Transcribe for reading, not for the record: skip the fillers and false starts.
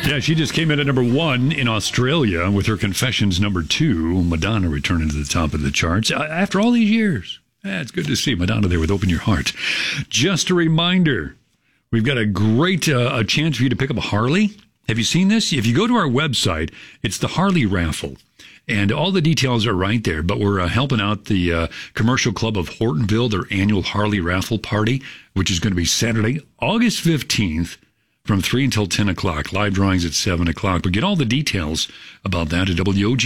Yeah, she just came in at number 1 in Australia with her Confessions number 2. Madonna returning to the top of the charts after all these years. It's good to see Madonna there with Open Your Heart. Just a reminder, we've got a great a chance for you to pick up a Harley. Have you seen this? If you go to our website, it's the Harley raffle. And all the details are right there. But we're helping out the Commercial Club of Hortonville, their annual Harley raffle party, which is going to be Saturday, August 15th. From 3 until 10 o'clock. Live drawings at 7 o'clock. But get all the details about that at WOG.